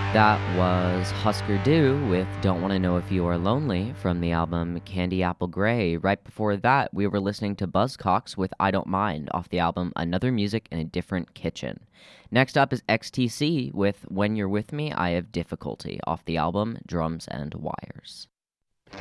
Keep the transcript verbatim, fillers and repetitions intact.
That was Husker Du with Don't Wanna Know If You Are Lonely from the album Candy Apple Grey. Right before that, we were listening to Buzzcocks with I Don't Mind off the album Another Music in a Different Kitchen. Next up is X T C with When You're With Me, I Have Difficulty off the album Drums and Wires.